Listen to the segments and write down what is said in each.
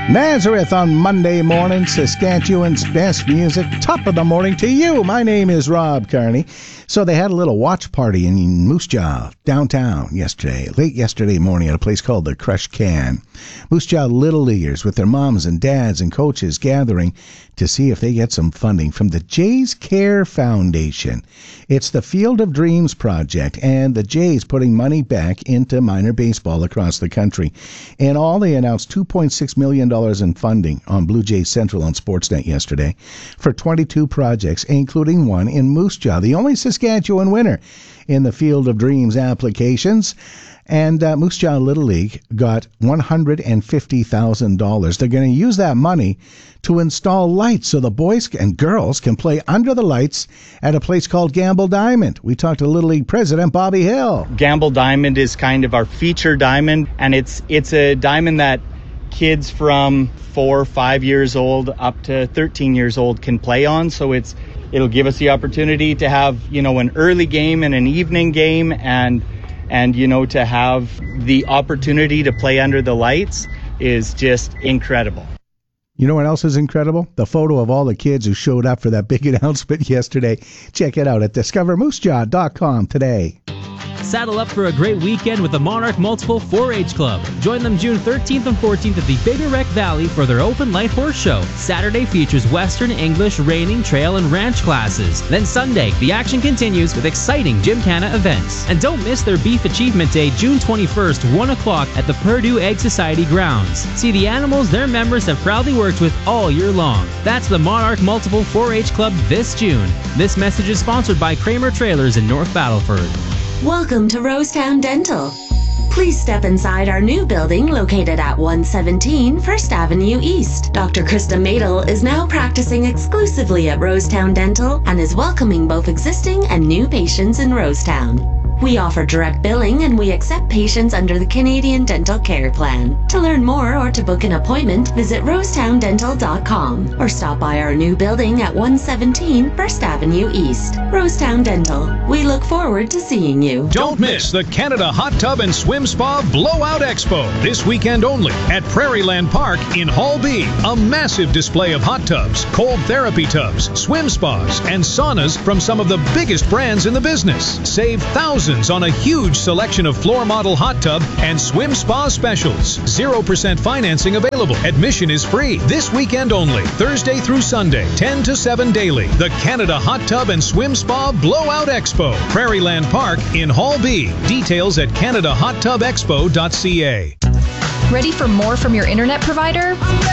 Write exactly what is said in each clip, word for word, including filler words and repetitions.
Nazareth on Monday morning, Saskatchewan's best music, top of the morning to you. My name is Rob Carney. So they had a little watch party in Moose Jaw, downtown, yesterday, late yesterday morning at a place called the Crush Can. Moose Jaw Little Leaguers with their moms and dads and coaches gathering to see if they get some funding from the Jays Care Foundation. It's the Field of Dreams project, and the Jays putting money back into minor baseball across the country. In all, they announced two point six million dollars in funding on Blue Jays Central on Sportsnet yesterday for twenty-two projects, including one in Moose Jaw, the only Saskatchewan winner in the Field of Dreams applications. And uh, Moose Jaw Little League got one hundred fifty thousand dollars. They're going to use that money to install lights so the boys and girls can play under the lights at a place called Gamble Diamond. We talked to Little League President Bobby Hill. Gamble Diamond is kind of our feature diamond, and it's it's a diamond that kids from four or five years old up to thirteen years old can play on. So it's it'll give us the opportunity to have, you know, an early game and an evening game, and and you know, to have the opportunity to play under the lights is just incredible. You know what else is incredible? The photo of all the kids who showed up for that big announcement yesterday. Check it out at discover moose jaw dot com today. Saddle up for a great weekend with the Monarch Multiple four H Club. Join them June thirteenth and fourteenth at the Bigarec Valley for their open light horse show. Saturday features Western, English, reining, trail, and ranch classes. Then Sunday, the action continues with exciting Gymkhana events. And don't miss their Beef Achievement Day, June twenty-first, one o'clock at the Purdue Egg Society grounds. See the animals their members have proudly worked with all year long. That's the Monarch Multiple four H Club this June. This message is sponsored by Kramer Trailers in North Battleford. Welcome to Rosetown Dental. Please step inside our new building located at one seventeen First Avenue East. Doctor Krista Madel is now practicing exclusively at Rosetown Dental and is welcoming both existing and new patients in Rosetown. We offer direct billing and we accept patients under the Canadian Dental Care Plan. To learn more or to book an appointment, visit rosetown dental dot com or stop by our new building at one seventeen First Avenue East. Rosetown Dental. We look forward to seeing you. Don't miss the Canada Hot Tub and Swim Spa Blowout Expo this weekend only at Prairieland Park in Hall B. A massive display of hot tubs, cold therapy tubs, swim spas, and saunas from some of the biggest brands in the business. Save thousands on a huge selection of floor model hot tub and swim spa specials. zero percent financing available. Admission is free. This weekend only, Thursday through Sunday, ten to seven daily. The Canada Hot Tub and Swim Spa Blowout Expo, Prairieland Park in Hall B. Details at canada hot tub expo dot c a. Ready for more from your internet provider?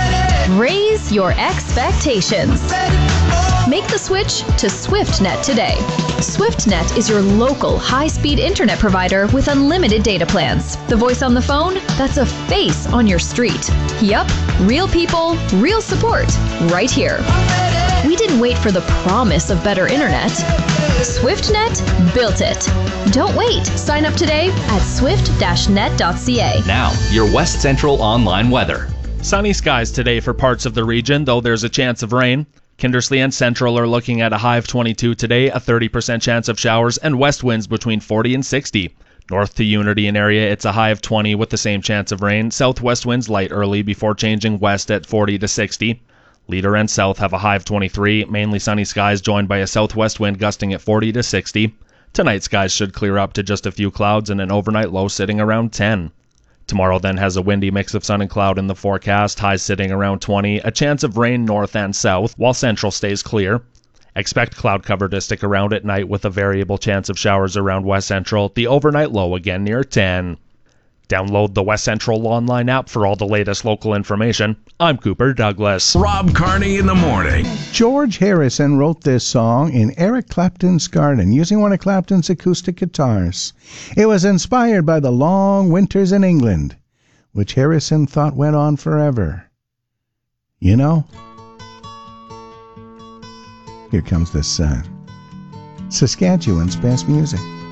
Raise your expectations. Make the switch to SwiftNet today. SwiftNet is your local high-speed internet provider with unlimited data plans. The voice on the phone? That's a face on your street. Yup, real people, real support, right here. We didn't wait for the promise of better internet. SwiftNet built it. Don't wait. Sign up today at swift dash net dot c a. Now, your West Central online weather. Sunny skies today for parts of the region, though there's a chance of rain. Kindersley and Central are looking at a high of twenty-two today, a thirty percent chance of showers, and west winds between forty and sixty. North to Unity and area, it's a high of twenty with the same chance of rain. Southwest winds light early before changing west at forty to sixty. Leader and South have a high of twenty-three, mainly sunny skies joined by a southwest wind gusting at forty to sixty. Tonight skies should clear up to just a few clouds and an overnight low sitting around ten. Tomorrow then has a windy mix of sun and cloud in the forecast, highs sitting around twenty, a chance of rain north and south, while central stays clear. Expect cloud cover to stick around at night with a variable chance of showers around west central, the overnight low again near ten. Download the West Central online app for all the latest local information. I'm Cooper Douglas. Rob Carney in the morning. George Harrison wrote this song in Eric Clapton's garden using one of Clapton's acoustic guitars. It was inspired by the long winters in England, which Harrison thought went on forever. You know? Here comes the sun. Saskatchewan's best music.